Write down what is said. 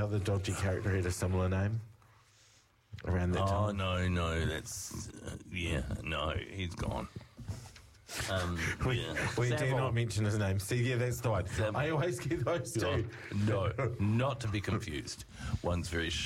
other dodgy character who had a similar name around that time? No, that's... no, he's gone. We dare not mention his name. See, yeah, that's the one. I always get those two. No, not to be confused. One's very